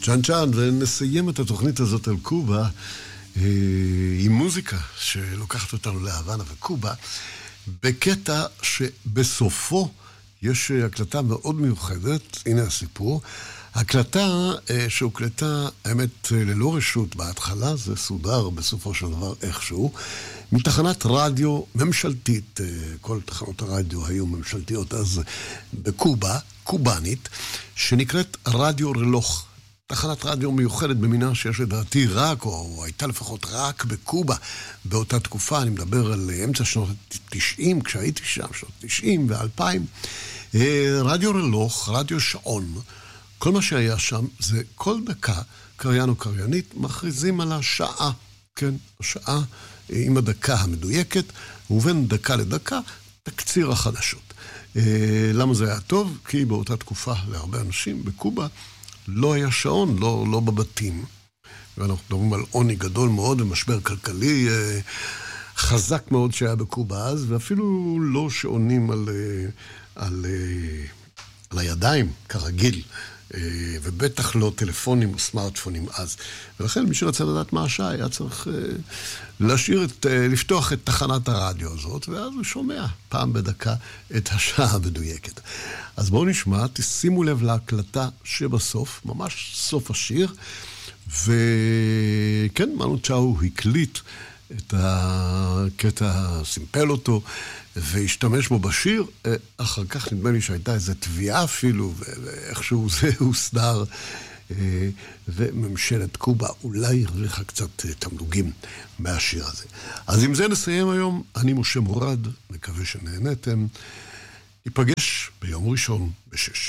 צ'אן צ'אן, ונסיים את התוכנית הזאת על קובה עם מוזיקה שלוקחת אותנו להוואנה וקובה, בקטע שבסופו יש הקלטה מאוד מיוחדת. הנה הסיפור. הקלטה שהוקלטה, האמת, ללא רשות בהתחלה, זה סודר בסופו של דבר איכשהו, מתחנת רדיו ממשלתית. כל תחנות הרדיו היו ממשלתיות אז בקובה, קובנית, שנקראת רדיו רלוך. תחנת רדיו מיוחדת במינה שיש לדעתי רק, או הייתה לפחות רק בקובה באותה תקופה. אני מדבר על אמצע שנות 90, כשהייתי שם, שנות 90 ו-2000. רדיו רלוך, רדיו שעון. כל מה שהיה שם זה כל דקה, קריין או קריינית, מכריזים על השעה. כן, השעה עם הדקה המדויקת, ובין דקה לדקה, תקציר החדשות. למה זה היה טוב? כי באותה תקופה להרבה אנשים בקובה לא היה שעון, לא בבתים. ואנחנו מדברים על עוני גדול מאוד ומשבר כלכלי חזק מאוד שהיה בקובה אז, ואפילו לא שעונים על הידיים כרגיל, ובטח לא טלפונים או סמארטפונים אז. ולכן מי שרצה לדעת מה השעה היה צריך לפתוח את תחנת הרדיו הזאת, ואז הוא שומע פעם בדקה את השעה המדויקת. אז בואו נשמע, תשימו לב להקלטה שבסוף, ממש סוף השיר, וכן, מנו צ'או הקליט את הקטע, סימפל אותו, והשתמש בו בשיר. אחר כך נדמה לי שהייתה איזו תביעה אפילו, ואיכשהו זה הוסדר, וממשלת קובה אולי הרוויחה קצת תמלוגים מהשיר הזה. אז עם זה נסיים היום. אני משה מורד, מקווה שנהנתם. ניפגש ביום ראשון ב-6.